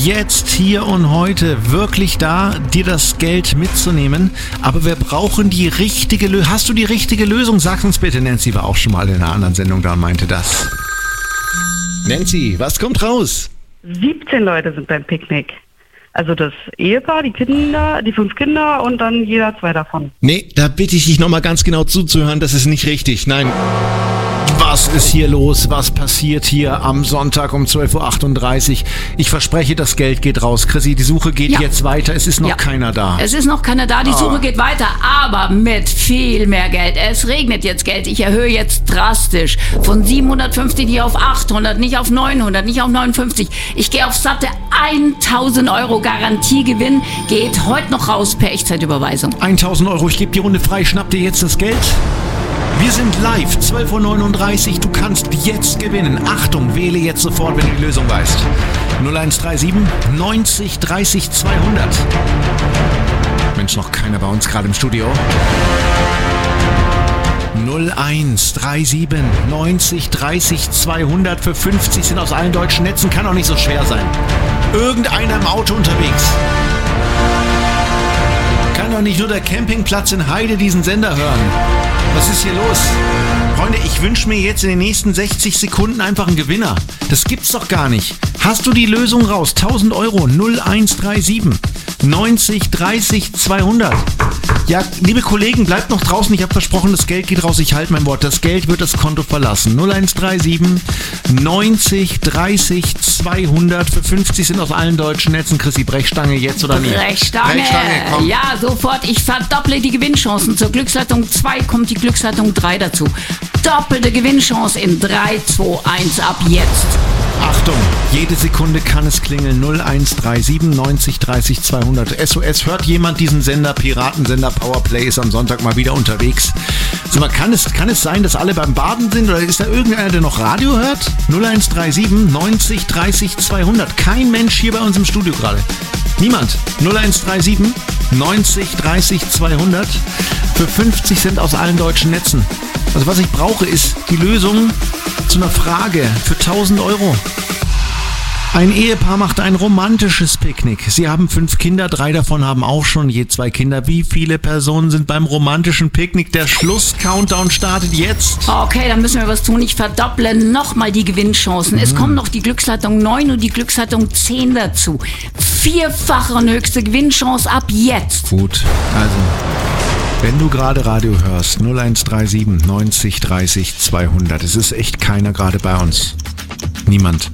jetzt, hier und heute wirklich da, dir das Geld mitzunehmen. Aber wir brauchen die richtige Lösung. Hast du die richtige Lösung? Sag uns bitte. Nancy war auch schon mal in einer anderen Sendung da und meinte das. Nancy, was kommt raus? 17 Leute sind beim Picknick. Also das Ehepaar, die Kinder, die 5 Kinder und dann jeder 2 davon. Nee, da bitte ich dich nochmal ganz genau zuzuhören, das ist nicht richtig. Nein. Was ist hier los? Was passiert hier am Sonntag um 12.38 Uhr? Ich verspreche, das Geld geht raus. Chrissy, die Suche geht jetzt weiter. Es ist noch keiner da. Es ist noch keiner da. Die Suche geht weiter, aber mit viel mehr Geld. Es regnet jetzt Geld. Ich erhöhe jetzt drastisch. Von 750 nicht auf 800, nicht auf 900, nicht auf 59. Ich gehe auf satte 1.000 Euro Garantiegewinn. Geht heute noch raus per Echtzeitüberweisung. 1.000 Euro, ich gebe die Runde frei. Schnapp dir jetzt das Geld. Wir sind live, 12.39 Uhr, du kannst jetzt gewinnen. Achtung, wähle jetzt sofort, wenn du die Lösung weißt. 0137 90 30 200. Mensch, noch keiner bei uns gerade im Studio. 0137 90 30 200 für 50 sind aus allen deutschen Netzen, kann auch nicht so schwer sein. Irgendeiner im Auto unterwegs. Kann doch nicht nur der Campingplatz in Heide diesen Sender hören. Was ist hier los? Freunde, ich wünsche mir jetzt in den nächsten 60 Sekunden einfach einen Gewinner. Das gibt's doch gar nicht. Hast du die Lösung raus? 1.000 Euro, 0137 90 30 200. Ja, liebe Kollegen, bleibt noch draußen. Ich habe versprochen, das Geld geht raus. Ich halte mein Wort. Das Geld wird das Konto verlassen. 0137 90 30 200. Für 50 sind aus allen deutschen Netzen. Chrissy, Brechstange jetzt oder nie? Brechstange, komm. Ja, sofort. Ich verdopple die Gewinnchancen. Zur Glücksleitung 2 kommt die Glücksleitung 3 dazu. Doppelte Gewinnchance in 3, 2, 1 ab jetzt. Achtung, jede Sekunde kann es klingeln. 0137 90 30 200. SOS, hört jemand diesen Sender? Piratensender Powerplay ist am Sonntag mal wieder unterwegs. Sag mal, kann es sein, dass alle beim Baden sind oder ist da irgendeiner, der noch Radio hört? 0137 90 30 200. Kein Mensch hier bei uns im Studio gerade. Niemand. 0137 90 30 200. Für 50 sind aus allen deutschen Netzen. Also was ich brauche, ist die Lösung zu einer Frage für 1.000 Euro. Ein Ehepaar macht ein romantisches Picknick. Sie haben 5 Kinder, 3 davon haben auch schon je 2 Kinder. Wie viele Personen sind beim romantischen Picknick? Der Schluss-Countdown startet jetzt. Okay, dann müssen wir was tun. Ich verdopple nochmal die Gewinnchancen. Es kommen noch die Glücksleitung 9 und die Glücksleitung 10 dazu. 4-fache und höchste Gewinnchance ab jetzt. Gut, also... Wenn du gerade Radio hörst, 0137 90 30 200. Es ist echt keiner gerade bei uns. Niemand.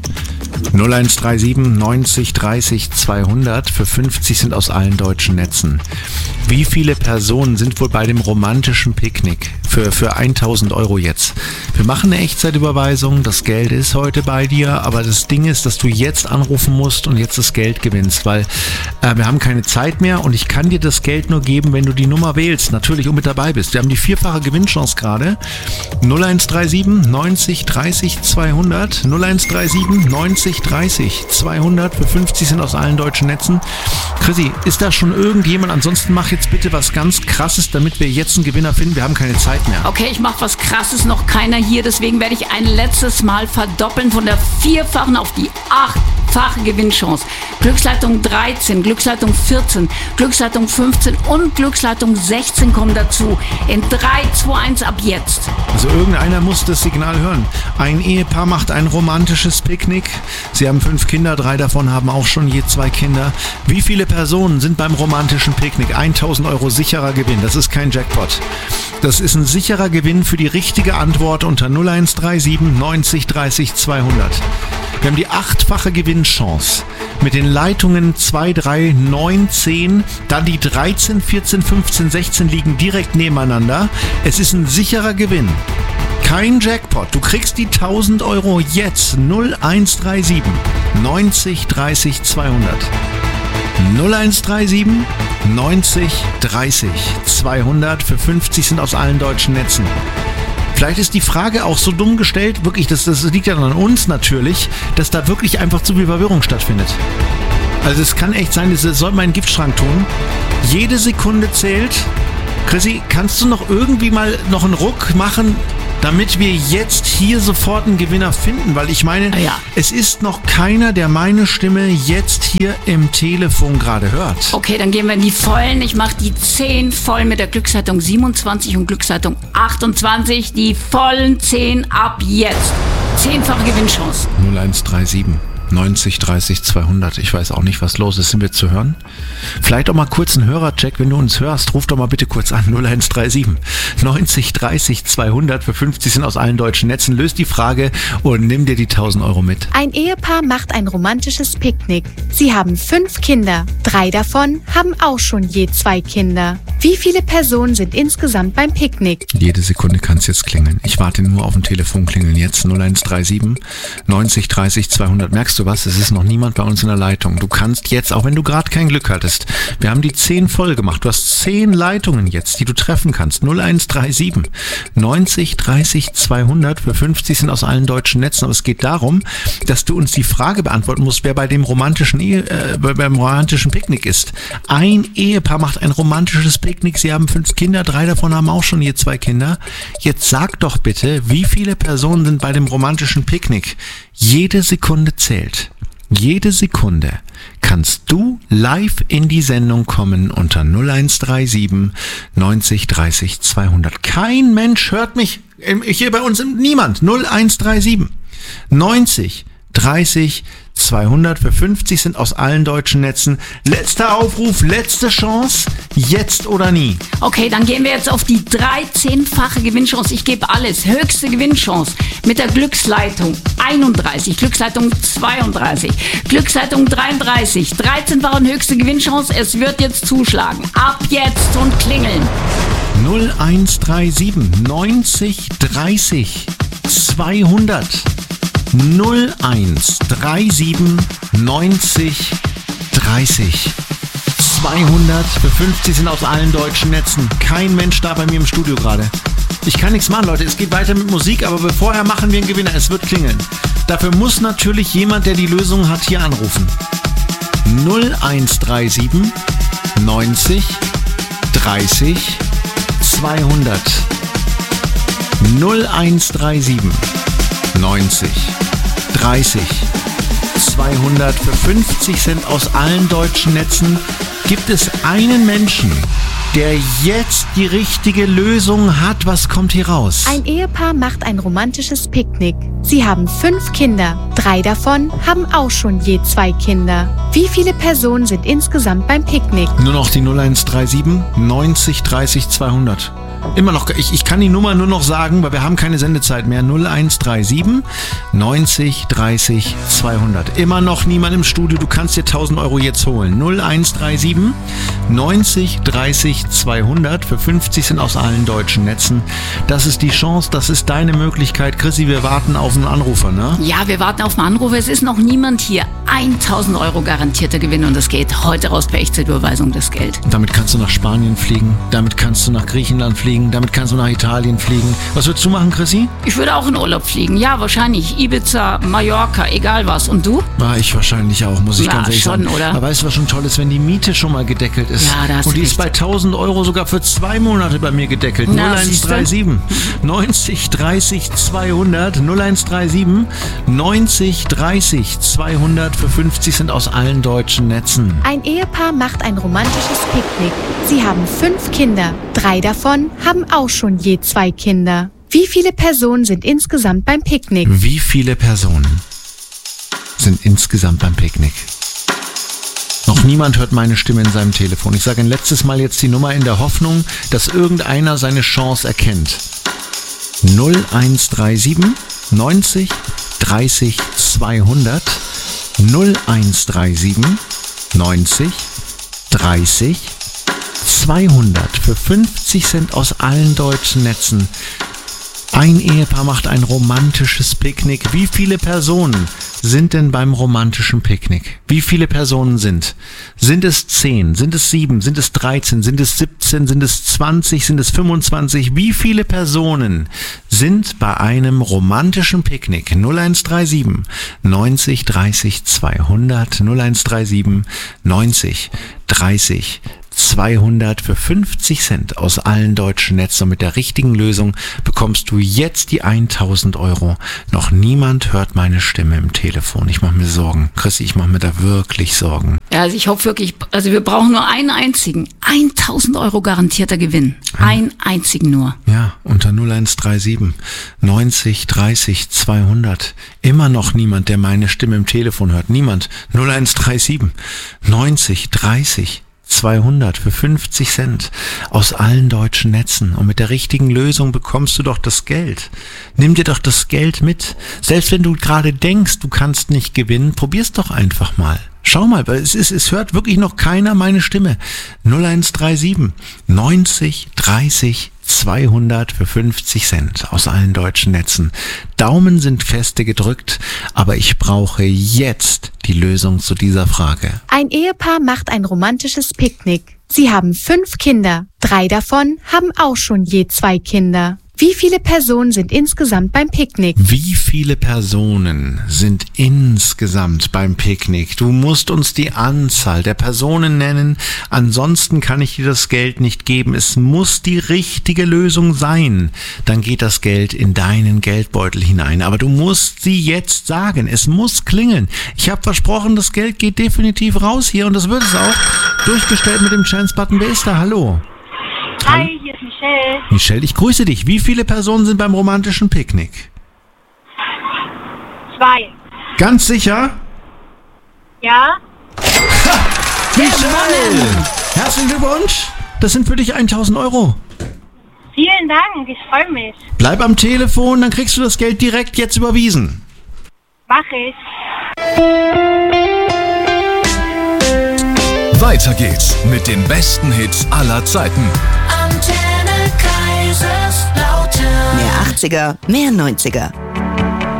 0137 90 30 200. Für 50 sind aus allen deutschen Netzen. Wie viele Personen sind wohl bei dem romantischen Picknick für 1.000 Euro jetzt? Wir machen eine Echtzeitüberweisung, das Geld ist heute bei dir, aber das Ding ist, dass du jetzt anrufen musst und jetzt das Geld gewinnst, weil wir haben keine Zeit mehr und ich kann dir das Geld nur geben, wenn du die Nummer wählst, natürlich und mit dabei bist. Wir haben die 4-fache Gewinnchance gerade. 0137 90 30 200, 0137 90 30 200, für 50 sind aus allen deutschen Netzen. Chrissy, ist da schon irgendjemand? Ansonsten mach jetzt bitte was ganz Krasses, damit wir jetzt einen Gewinner finden. Wir haben keine Zeit mehr. Okay, ich mach was Krasses, noch keiner hier, deswegen werde ich ein letztes Mal verdoppeln von der 4-fachen auf die 8-fache Gewinnchance. Glücksleitung 13, Glücksleitung 14, Glücksleitung 15 und Glücksleitung 16 kommen dazu. In 3, 2, 1 ab jetzt. Also irgendeiner muss das Signal hören. Ein Ehepaar macht ein romantisches Picknick. Sie haben 5 Kinder, 3 davon haben auch schon je 2 Kinder. Wie viele Personen sind beim romantischen Picknick? 1.000 Euro sicherer Gewinn. Das ist kein Jackpot. Das ist ein sicherer Gewinn für die richtige Antwort unter 0137 90 30 200. Wir haben die 8-fache Gewinnchance mit den Leitungen 2, 3, 9, 10. Dann die 13, 14, 15, 16 liegen direkt nebeneinander. Es ist ein sicherer Gewinn. Kein Jackpot. Du kriegst die 1.000 Euro jetzt. 0137 90 30 200. 0137 90 30 200. Für 50 sind aus allen deutschen Netzen. Vielleicht ist die Frage auch so dumm gestellt, wirklich, das liegt ja an uns natürlich, dass da wirklich einfach zu viel Verwirrung stattfindet. Also es kann echt sein, das soll man in den Giftschrank tun. Jede Sekunde zählt. Chrissy, kannst du noch irgendwie mal noch einen Ruck machen? damit wir jetzt hier sofort einen Gewinner finden, weil ich meine, es ist noch keiner, der meine Stimme jetzt hier im Telefon gerade hört. Okay, dann gehen wir in die Vollen. Ich mache die 10 voll mit der Glücksleitung 27 und Glücksleitung 28. Die vollen 10 ab jetzt. 10-fache Gewinnchance. 0137 90 30 200. Ich weiß auch nicht, was los ist. Sind wir zu hören? Vielleicht auch mal kurz einen Hörercheck. Wenn du uns hörst, ruf doch mal bitte kurz an. 0137 90 30 200. Für 50 sind aus allen deutschen Netzen. Löst die Frage und nimm dir die 1000 Euro mit. Ein Ehepaar macht ein romantisches Picknick. Sie haben 5 Kinder. 3 davon haben auch schon je 2 Kinder. Wie viele Personen sind insgesamt beim Picknick? Jede Sekunde kann es jetzt klingeln. Ich warte nur auf ein Telefonklingeln jetzt. 0137 90 30 200. Merkst du was? Es ist noch niemand bei uns in der Leitung. Du kannst jetzt, auch wenn du gerade kein Glück hattest, wir haben die 10 voll gemacht. Du hast 10 Leitungen jetzt, die du treffen kannst. 0137 90 30 200. Für 50 sind aus allen deutschen Netzen. Aber es geht darum, dass du uns die Frage beantworten musst, wer bei dem romantischen Picknick ist. Ein Ehepaar macht ein romantisches Picknick. Sie haben 5 Kinder, 3 davon haben auch schon je 2 Kinder. Jetzt sag doch bitte, wie viele Personen sind bei dem romantischen Picknick? Jede Sekunde zählt. Jede Sekunde kannst du live in die Sendung kommen unter 0137 90 30 200. Kein Mensch hört mich. Hier bei uns niemand. 0137 90 30 200. Für 50 sind aus allen deutschen Netzen. Letzter Aufruf, letzte Chance, jetzt oder nie. Okay, dann gehen wir jetzt auf die 13-fache Gewinnchance. Ich gebe alles. Höchste Gewinnchance mit der Glücksleitung 31, Glücksleitung 32, Glücksleitung 33. 13-fache und höchste Gewinnchance. Es wird jetzt zuschlagen. Ab jetzt und klingeln. 0137 90 30 200. 0137 90 30 200. Für 50 sind aus allen deutschen Netzen. Kein Mensch da bei mir im Studio gerade. Ich kann nichts machen, Leute. Es geht weiter mit Musik, aber vorher machen wir einen Gewinner. Es wird klingeln. Dafür muss natürlich jemand, der die Lösung hat, hier anrufen. 0137 90 30 200. 0137 90 30 200. Für 50 Cent aus allen deutschen Netzen gibt es einen Menschen, der jetzt die richtige Lösung hat. Was kommt hier raus? Ein Ehepaar macht ein romantisches Picknick. Sie haben 5 Kinder. 3 davon haben auch schon je 2 Kinder. Wie viele Personen sind insgesamt beim Picknick? Nur noch die 0137 90 30 200. Immer noch, ich kann die Nummer nur noch sagen, weil wir haben keine Sendezeit mehr. 0137 90 30 200. Immer noch niemand im Studio. Du kannst dir 1000 Euro jetzt holen. 0137 90 30 200. Für 50 sind aus allen deutschen Netzen. Das ist die Chance, das ist deine Möglichkeit. Chrissy, wir warten auf einen Anrufer, ne? Ja, wir warten auf einen Anrufer. Es ist noch niemand hier. 1000 Euro garantierter Gewinn und es geht heute raus per Echtzeitüberweisung das Geld. Damit kannst du nach Spanien fliegen. Damit kannst du nach Griechenland fliegen. Damit kannst du nach Italien fliegen. Was würdest du machen, Chrissy? Ich würde auch in Urlaub fliegen. Ja, wahrscheinlich. Ibiza, Mallorca, egal was. Und du? Ja, ich wahrscheinlich auch, muss ich ganz ehrlich sagen. Oder? Aber weißt du, was schon toll ist, wenn die Miete schon mal gedeckelt ist? Ja, das und die ist bei 1000 Euro sogar für 2 Monate bei mir gedeckelt. 0137 90 30 200. 0137 90 30 200. Für 50 sind aus allen deutschen Netzen. Ein Ehepaar macht ein romantisches Picknick. Sie haben 5 Kinder. 3 davon haben auch schon je 2 Kinder. Wie viele Personen sind insgesamt beim Picknick? Wie viele Personen sind insgesamt beim Picknick? Noch niemand hört meine Stimme in seinem Telefon. Ich sage ein letztes Mal jetzt die Nummer in der Hoffnung, dass irgendeiner seine Chance erkennt. 0137 90 30 200. 0137 90 30 200. Für 50 Cent aus allen deutschen Netzen. Ein Ehepaar macht ein romantisches Picknick. Wie viele Personen sind denn beim romantischen Picknick? Wie viele Personen sind? Sind es 10? Sind es 7? Sind es 13? Sind es 17? Sind es 20? Sind es 25? Wie viele Personen sind bei einem romantischen Picknick? 0137 90 30 200. 0137 90 30 200 für 50 Cent aus allen deutschen Netzen. Und mit der richtigen Lösung bekommst du jetzt die 1000 Euro. Noch niemand hört meine Stimme im Telefon. Ich mache mir Sorgen. Chrissy, ich mache mir da wirklich Sorgen. Ja, also ich hoffe wirklich, also wir brauchen nur einen einzigen. 1000 Euro garantierter Gewinn. Einen einzigen nur. Ja, unter 0137 90 30 200. Immer noch niemand, der meine Stimme im Telefon hört. Niemand. 0137 90 30 200 für 50 Cent aus allen deutschen Netzen. Und mit der richtigen Lösung bekommst du doch das Geld. Nimm dir doch das Geld mit. Selbst wenn du gerade denkst, du kannst nicht gewinnen, probier's doch einfach mal. Schau mal, weil es hört wirklich noch keiner meine Stimme. 0137 90 30 200 für 50 Cent aus allen deutschen Netzen. Daumen sind feste gedrückt, aber ich brauche jetzt die Lösung zu dieser Frage. Ein Ehepaar macht ein romantisches Picknick. Sie haben 5 Kinder. 3 davon haben auch schon je 2 Kinder. Wie viele Personen sind insgesamt beim Picknick? Wie viele Personen sind insgesamt beim Picknick? Du musst uns die Anzahl der Personen nennen, ansonsten kann ich dir das Geld nicht geben. Es muss die richtige Lösung sein. Dann geht das Geld in deinen Geldbeutel hinein. Aber du musst sie jetzt sagen. Es muss klingeln. Ich habe versprochen, das Geld geht definitiv raus hier und das wird es auch. Durchgestellt mit dem Chance-Button. Wer ist da? Hallo. Hi, hier ist Michelle. Michelle, ich grüße dich. Wie viele Personen sind beim romantischen Picknick? 2. Ganz sicher? Ja? Michelle! Herzlichen Glückwunsch! Das sind für dich 1000 Euro. Vielen Dank, ich freue mich. Bleib am Telefon, dann kriegst du das Geld direkt jetzt überwiesen. Mach ich. Weiter geht's mit den besten Hits aller Zeiten. Antenne Kaiserslautern. Mehr 80er, mehr 90er.